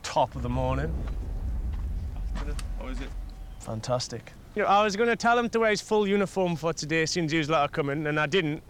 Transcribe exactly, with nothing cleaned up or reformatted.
top of the morning. Or is it? Fantastic. You know, I was going to tell him to wear his full uniform for today since he was like coming, and I didn't.